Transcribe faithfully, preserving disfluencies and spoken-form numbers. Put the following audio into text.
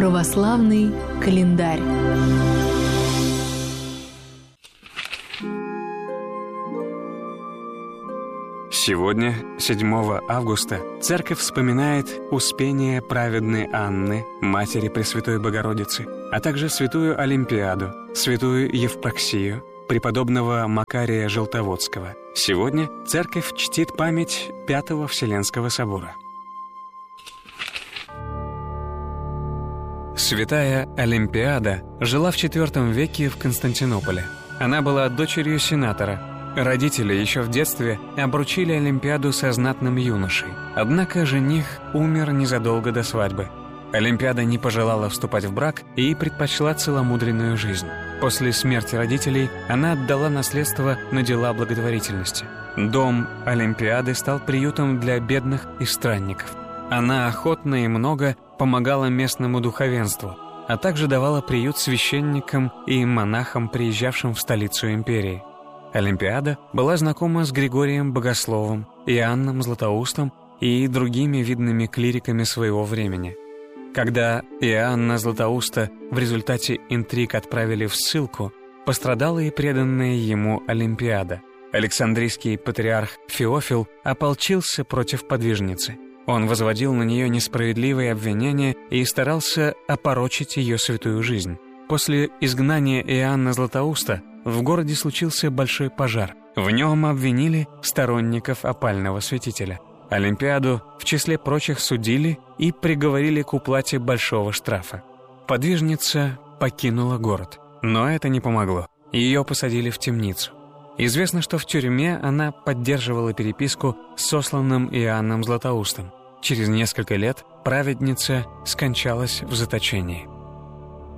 Православный календарь. Сегодня, седьмого августа, Церковь вспоминает Успение праведной Анны, матери Пресвятой Богородицы, а также святую Олимпиаду, святую Евпроксию, преподобного Макария Желтоводского. Сегодня Церковь чтит память Пятого Вселенского собора. Святая Олимпиада жила в четвёртом веке в Константинополе. Она была дочерью сенатора. Родители еще в детстве обручили Олимпиаду со знатным юношей. Однако жених умер незадолго до свадьбы. Олимпиада не пожелала вступать в брак и предпочла целомудренную жизнь. После смерти родителей она отдала наследство на дела благотворительности. Дом Олимпиады стал приютом для бедных и странников. Она охотно и много помогала местному духовенству, а также давала приют священникам и монахам, приезжавшим в столицу империи. Олимпиада была знакома с Григорием Богословом, Иоанном Златоустом и другими видными клириками своего времени. Когда Иоанна Златоуста в результате интриг отправили в ссылку, пострадала и преданная ему Олимпиада. Александрийский патриарх Феофил ополчился против подвижницы. Он возводил на нее несправедливые обвинения и старался опорочить ее святую жизнь. После изгнания Иоанна Златоуста в городе случился большой пожар. В нем обвинили сторонников опального святителя. Олимпиаду в числе прочих судили и приговорили к уплате большого штрафа. Подвижница покинула город, но это не помогло. Ее посадили в темницу. Известно, что в тюрьме она поддерживала переписку с сосланным Иоанном Златоустом. Через несколько лет праведница скончалась в заточении.